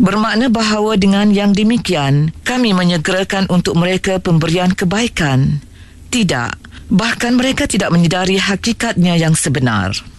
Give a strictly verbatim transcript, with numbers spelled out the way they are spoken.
bermakna bahawa dengan yang demikian, kami menyegerakan untuk mereka pemberian kebaikan. Tidak, bahkan mereka tidak menyedari hakikatnya yang sebenar.